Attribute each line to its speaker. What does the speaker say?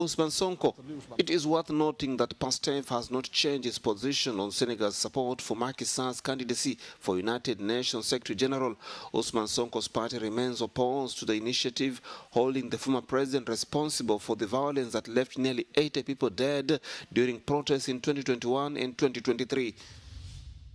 Speaker 1: Ousmane Sonko. It is worth noting that PASTEF has not changed its position on Senegal's support for Macky Sall's candidacy for United Nations Secretary General. Ousmane Sonko's party remains opposed to the initiative, holding the former president responsible for the violence that left nearly 80 people dead during protests in 2021 and 2023.